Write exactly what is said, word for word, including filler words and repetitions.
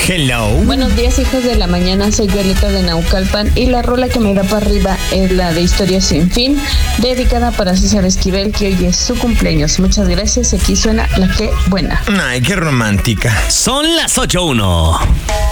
Hello. Buenos días, hijos de la mañana. Soy Violeta de Naucalpan y la rola que me da para arriba es la de Historia Sin Fin, dedicada para César Esquivel, que hoy es su cumpleaños. Muchas gracias. Aquí suena La Que Buena. Ay, qué romántica. Son las ocho uno.